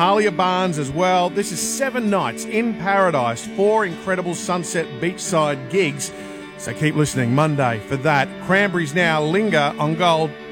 Alia Barnes as well. This is 7 nights in paradise, 4 incredible sunset beachside gigs. So keep listening Monday for that. Cranberries now linger on gold.